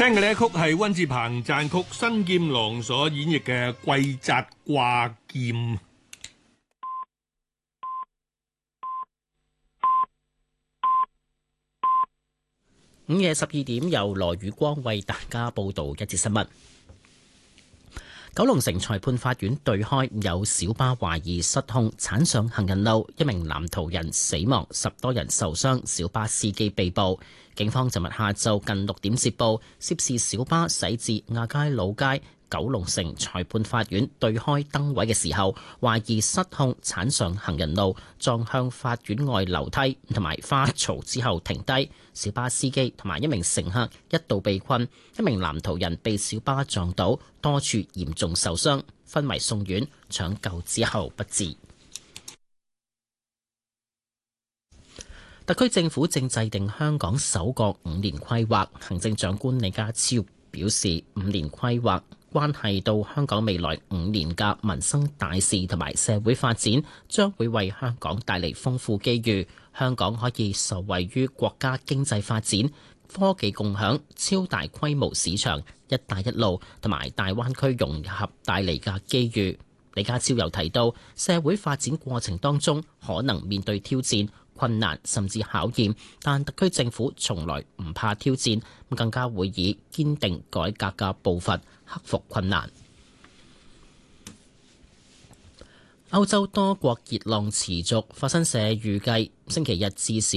聽嘅呢一曲係溫志鵬讚曲，新劍郎所演繹嘅貴澤掛劍。 午夜12點，由羅宇光為大家報道一節新聞。九龍城裁判法院對開有小巴懷疑失控鏟上行人路，一名男途人死亡，10多人受傷，小巴司機被捕。警方尋日下晝近6點接報，涉事小巴駛至亞皆老街九龍城裁判法院對開燈位嘅時候，懷疑失控鏟上行人路，撞向法院外樓梯同埋花槽之後停低。小巴司機同埋一名乘客一度被困，一名男途人被小巴撞倒，多處嚴重受傷，昏迷送院，搶救之後不治。特區政府正制定香港首個5年規劃，行政長官李家超表示，5年規劃關係到香港未來5年嘅民生大事同埋社會發展，將會為香港帶嚟豐富機遇。香港可以受惠於國家經濟發展、科技共享、超大規模市場、一帶一路同埋大灣區融合帶嚟嘅機遇。李家超又提到，社會發展過程當中可能面對挑戰、困難甚至考驗，但特區政府從來唔怕挑戰，更加會以堅定改革嘅步伐克服困難。歐洲多國熱浪持續，法新社預計星期日至少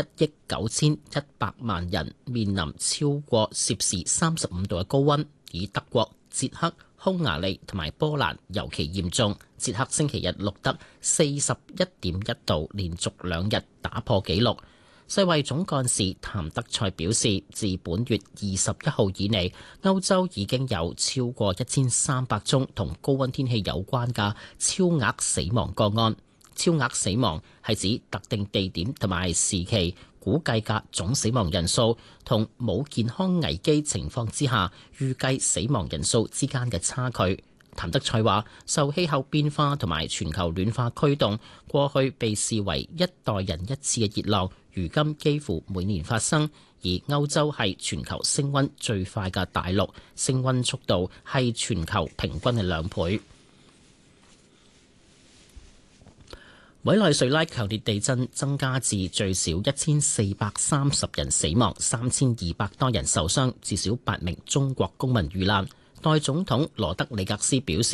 1億9100萬人面臨超過攝氏35度嘅高溫，以德國、捷克、匈牙利同埋波蘭尤其嚴重。捷克星期日錄得41.1度，連續2日打破紀錄。世衛總幹事譚德塞表示，自本月21號以嚟，歐洲已經有超過1300宗同高溫天氣有關嘅超額死亡個案。超額死亡係指特定地點同埋時期估計嘅總死亡人數同冇健康危機情況之下預計死亡人數之間嘅差距。譚德塞話，受氣候變化同埋全球暖化驅動，過去被視為一代人一次嘅熱浪，如今幾乎每年發生。而歐洲係全球升溫最快嘅大陸，升溫速度係全球平均嘅2倍。委內瑞拉強烈地震增加至最少1430人死亡，3200多人受傷，至少8名中國公民遇難。代總統羅德里格斯表示，